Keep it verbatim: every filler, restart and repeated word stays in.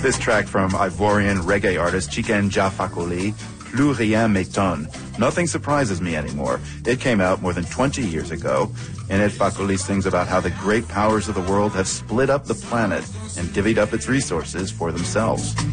this track from Ivorian reggae artist Chicken Jah Fakoly, Plus Rien M'étonne. Nothing surprises me anymore. It came out more than twenty years ago. In it, Fakoly sings about how the great powers of the world have split up the planet and divvied up its resources for themselves.